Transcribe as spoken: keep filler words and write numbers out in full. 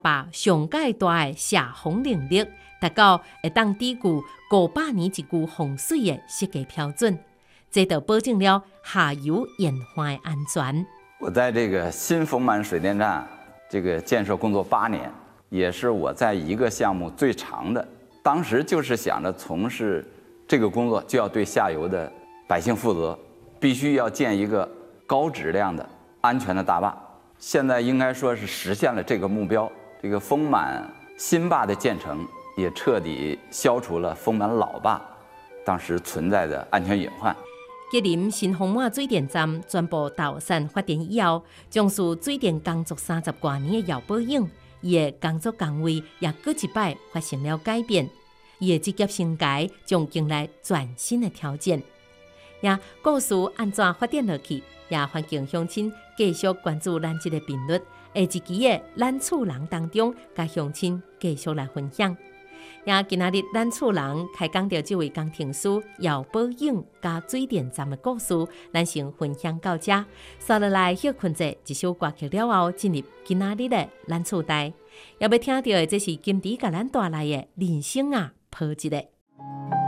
把上界大的射风能力达到会当抵御五百年一句洪水的设计标准，这就保证了下游研发的安全。 我在这个新丰满水电站这个建设工作八年，也是我在一个项目最长的。当时就是想着从事这个工作就要对下游的百姓负责，必须要建一个高质量的安全的大坝。现在应该说是实现了这个目标。这个丰满新坝的建成，也彻底消除了丰满老坝当时存在的安全隐患。 吉林新丰满水电站宣布投产发电以后，从事水电工作三十多年的姚宝勇，伊的工作岗位也搁一摆发生了改变。伊的职业生涯将迎来全新的挑战。也故事安怎发展落去？也欢迎乡亲继续关注咱这个频率。下一期的《咱厝人》当中，甲乡亲继续来分享。也今仔日《咱厝人》开讲到这位工程师姚宝勇加水电站的故事，咱先分享到这。接落来休困者一首歌曲了后，进入今仔日的《咱厝台》，要要听到的这是金池甲咱带来的人生啊，抱一个。